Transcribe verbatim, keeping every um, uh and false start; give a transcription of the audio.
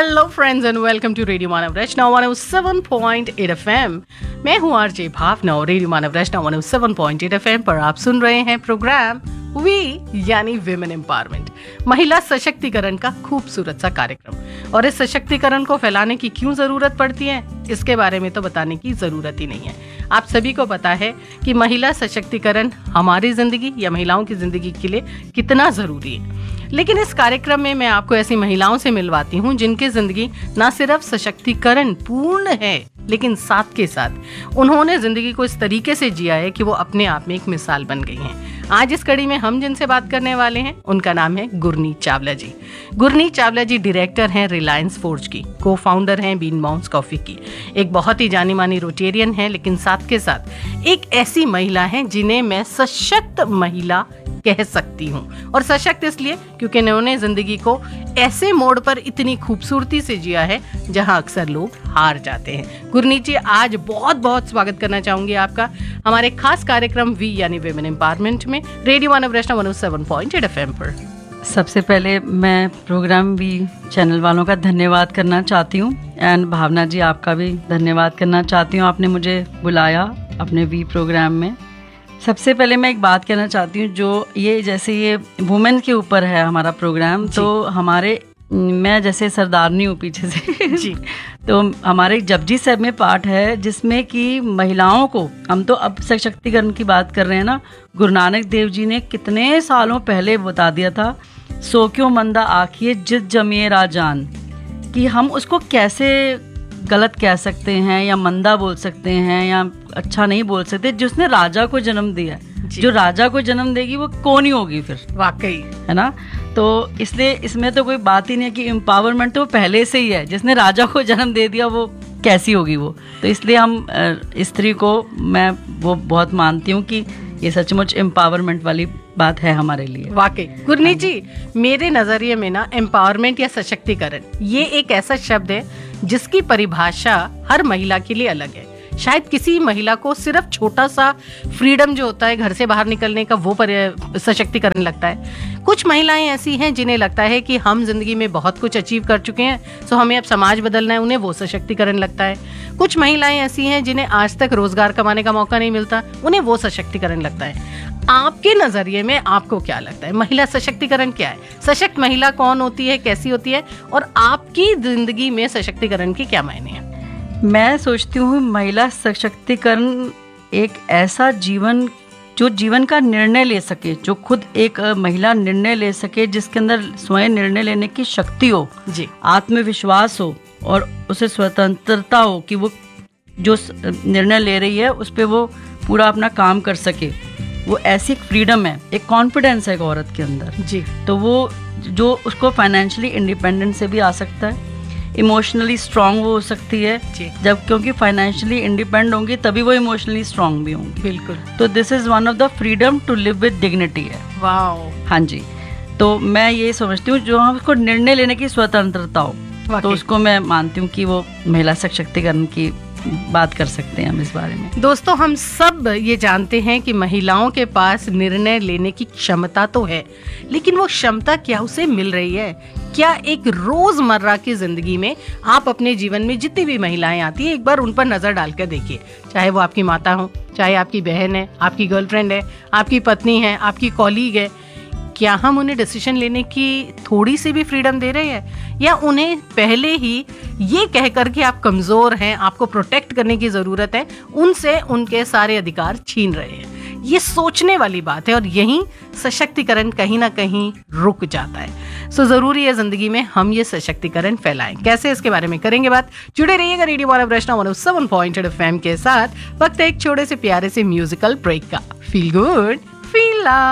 Hello friends and welcome to radio Manav Rachna one O seven point eight F M. मैं हूँ RJ भावना और radio मानव रचना one O seven point eight F M पर आप सुन रहे हैं programme we यानी women empowerment, महिला सशक्तिकरण का खूबसूरत सा कार्यक्रम। और इस सशक्तिकरण को फैलाने की क्यों जरूरत पड़ती है, इसके बारे में तो बताने की जरूरत ही नहीं है। आप सभी को पता है कि महिला सशक्तिकरण हमारी जिंदगी या महिलाओं की जिंदगी के लिए कितना जरूरी है। लेकिन इस कार्यक्रम में मैं आपको ऐसी महिलाओं से मिलवाती हूँ जिनकी जिंदगी न सिर्फ सशक्तिकरण पूर्ण है, लेकिन साथ के साथ उन्होंने जिंदगी को इस तरीके से जिया है कि वो अपने आप में एक मिसाल बन गई हैं। आज इस कड़ी में हम जिनसे बात करने वाले हैं उनका नाम है गुरनीत चावला जी। गुरनीत चावला जी डायरेक्टर हैं रिलायंस फोर्ज की, को फाउंडर हैं बीन माउंट्स कॉफी की, एक बहुत ही जानी मानी रोटेरियन हैं, लेकिन साथ के साथ एक ऐसी महिला हैं जिन्हें मैं सशक्त महिला कह सकती हूँ। और सशक्त इसलिए क्योंकि उन्होंने जिंदगी को ऐसे मोड़ पर इतनी खूबसूरती से जिया है जहाँ अक्सर लोग हार जाते हैं। गुरनीत जी, आज बहुत बहुत स्वागत करना चाहूंगी आपका हमारे खास कार्यक्रम वी यानी विमेन एम्पावरमेंट में रेडियो मानव रचना one O seven point eight F M पर। सबसे पहले मैं प्रोग्राम वी चैनल वालों का धन्यवाद करना चाहती हूँ एंड भावना जी आपका भी धन्यवाद करना चाहती हूँ, आपने मुझे बुलाया अपने वी प्रोग्राम में। सबसे पहले मैं एक बात कहना चाहती हूँ, जो ये जैसे ये वुमेन के ऊपर है हमारा प्रोग्राम, तो हमारे मैं जैसे सरदारनी हूँ पीछे से जी तो हमारे जपजी साहब में पाठ है जिसमें कि महिलाओं को, हम तो अब सशक्तिकरण की बात कर रहे हैं ना, गुरु नानक देव जी ने कितने सालों पहले बता दिया था, सो क्यों मंदा आखिए जित जमिए राजान, कि हम उसको कैसे गलत कह सकते हैं या मंदा बोल सकते हैं या अच्छा नहीं बोल सकते। जिसने राजा को जन्म दिया, जो राजा को जन्म देगी वो कौन ही होगी फिर, वाकई है ना। तो इसलिए इसमें तो कोई बात ही नहीं है कि एम्पावरमेंट तो पहले से ही है, जिसने राजा को जन्म दे दिया वो कैसी होगी वो। तो इसलिए हम स्त्री को मैं वो बहुत मानती हूँ कि ये सचमुच एम्पावरमेंट वाली बात है हमारे लिए। वाकई गुरनीत जी, मेरे नजरिए में ना एम्पावरमेंट या सशक्तिकरण ये एक ऐसा शब्द है जिसकी परिभाषा हर महिला के लिए अलग है। शायद किसी महिला को सिर्फ छोटा सा फ्रीडम जो होता है घर से बाहर निकलने का वो सशक्तिकरण लगता है। कुछ महिलाएं ऐसी हैं जिन्हें लगता है कि हम जिंदगी में बहुत कुछ अचीव कर चुके हैं, सो हमें अब समाज बदलना है, उन्हें वो सशक्तिकरण लगता है। कुछ महिलाएं ऐसी हैं जिन्हें आज तक रोजगार कमाने का मौका नहीं मिलता, उन्हें वो सशक्तिकरण लगता है। आपके नजरिए में आपको क्या लगता है, महिला सशक्तिकरण क्या है? सशक्त महिला कौन होती है, कैसी होती है, और आपकी जिंदगी में सशक्तिकरण के क्या मायने हैं? मैं सोचती हूँ महिला सशक्तिकरण एक ऐसा जीवन जो जीवन का निर्णय ले सके, जो खुद एक महिला निर्णय ले सके, जिसके अंदर स्वयं निर्णय लेने की शक्ति हो जी, आत्मविश्वास हो और उसे स्वतंत्रता हो कि वो जो निर्णय ले रही है उस पर वो पूरा अपना काम कर सके। वो ऐसी फ्रीडम है, एक कॉन्फिडेंस है एक औरत के अंदर जी। तो वो जो उसको फाइनेंशियली इंडिपेंडेंट से भी आ सकता है, इमोशनली स्ट्रांग वो हो सकती है जब, क्योंकि फाइनेंशियली इंडिपेंडेंट होंगी तभी वो इमोशनली स्ट्रांग भी होंगी। बिल्कुल। तो this is one of the freedom to live with dignity है। वाओ। हाँ जी, तो मैं ये समझती हूँ जो हम उसको निर्णय लेने की स्वतंत्रता हो, तो उसको मैं मानती हूँ कि वो महिला सशक्तिकरण की बात कर सकते हैं हम इस बारे में। दोस्तों, हम सब ये जानते हैं कि महिलाओं के पास निर्णय लेने की क्षमता तो है, लेकिन वो क्षमता क्या उसे मिल रही है? क्या एक रोजमर्रा की जिंदगी में आप अपने जीवन में जितनी भी महिलाएं आती है, एक बार उन पर नजर डालकर देखिए, चाहे वो आपकी माता हो, चाहे आपकी बहन है, आपकी गर्लफ्रेंड है, आपकी पत्नी है, आपकी कॉलीग है, क्या हम उन्हें डिसीजन लेने की थोड़ी सी भी फ्रीडम दे रहे हैं, या उन्हें पहले ही ये कहकर कि आप कमजोर हैं, आपको प्रोटेक्ट करने की जरूरत है, उनसे उनके सारे अधिकार छीन रहे हैं? ये सोचने वाली बात है और यहीं सशक्तिकरण कहीं ना कहीं रुक जाता है। सो जरूरी है जिंदगी में हम ये सशक्तिकरण फैलाएं। कैसे, इसके बारे में करेंगे बात। जुड़े रहिएगा रेडियो मानव रचना one O seven point eight F M के साथ। वक्त है एक छोटे से प्यारे से म्यूजिकल ब्रेक का। Feel good feel love.